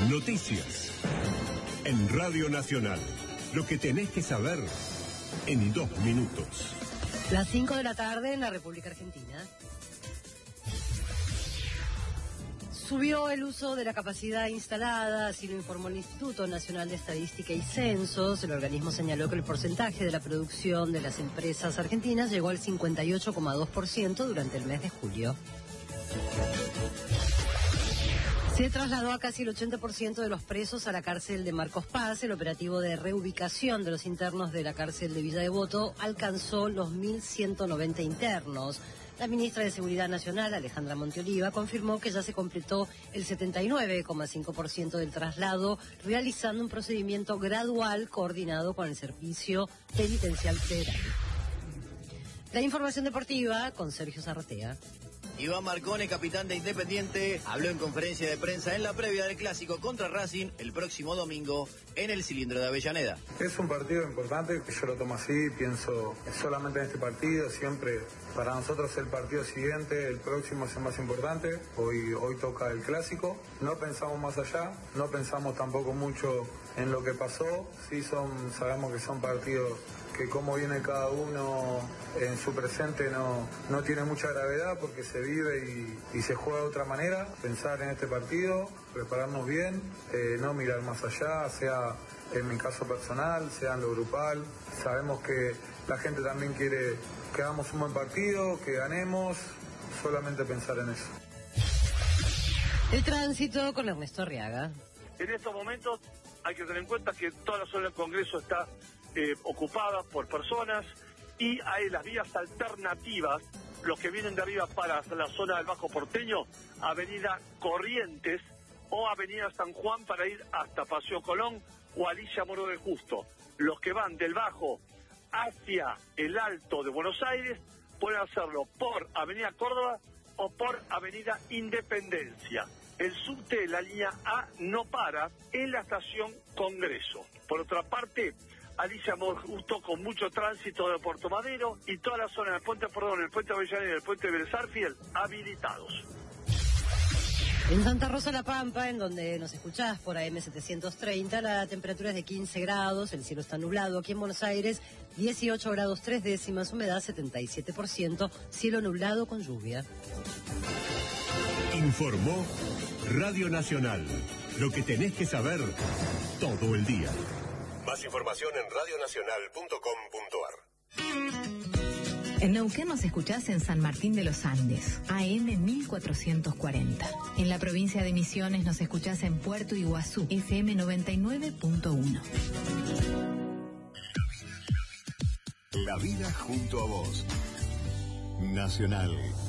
Noticias. En Radio Nacional. Lo que tenés que saber en 2 minutos. Las 5 de la tarde en la República Argentina. Subió el uso de la capacidad instalada, así lo informó el Instituto Nacional de Estadística y Censos. El organismo señaló que el porcentaje de la producción de las empresas argentinas llegó al 58,2% durante el mes de julio. Se trasladó a casi el 80% de los presos a la cárcel de Marcos Paz. El operativo de reubicación de los internos de la cárcel de Villa Devoto alcanzó los 1.190 internos. La ministra de Seguridad Nacional, Alejandra Monteoliva, confirmó que ya se completó el 79,5% del traslado, realizando un procedimiento gradual coordinado con el Servicio Penitencial Federal. La información deportiva con Sergio Zarratea. Iván Marcone, capitán de Independiente, habló en conferencia de prensa en la previa del clásico contra Racing el próximo domingo en el Cilindro de Avellaneda. Es un partido importante, que yo lo tomo así, pienso solamente en este partido, siempre para nosotros el partido siguiente, el próximo es el más importante, hoy toca el clásico, no pensamos más allá, no pensamos tampoco mucho en lo que pasó, sí sabemos que son partidos que como viene cada uno en su presente no tiene mucha gravedad porque se vive y se juega de otra manera. Pensar en este partido, prepararnos bien, no mirar más allá, sea en mi caso personal, sea en lo grupal. Sabemos que la gente también quiere que hagamos un buen partido, que ganemos, solamente pensar en eso. El tránsito con Ernesto Arriaga. En estos momentos hay que tener en cuenta que toda la zona del Congreso está ocupada por personas y hay las vías alternativas, los que vienen de arriba para la zona del Bajo Porteño, Avenida Corrientes o Avenida San Juan para ir hasta Paseo Colón o Alicia Moro del Justo. Los que van del Bajo hacia el Alto de Buenos Aires pueden hacerlo por Avenida Córdoba o por Avenida Independencia. El subte de la línea A no para en la estación Congreso. Por otra parte, Alicia Moro del Justo con mucho tránsito de Puerto Madero y toda la zona del puente Avellaneda y el puente de Belzarfield habilitados. En Santa Rosa La Pampa, en donde nos escuchás por AM 730, la temperatura es de 15 grados, el cielo está nublado. Aquí en Buenos Aires, 18 grados 3 décimas, humedad 77%, cielo nublado con lluvia. Informó Radio Nacional. Lo que tenés que saber todo el día. Más información en radionacional.com.ar. En Neuquén nos escuchás en San Martín de los Andes, AM 1440. En la provincia de Misiones nos escuchás en Puerto Iguazú, FM 99.1. La vida junto a vos. Nacional.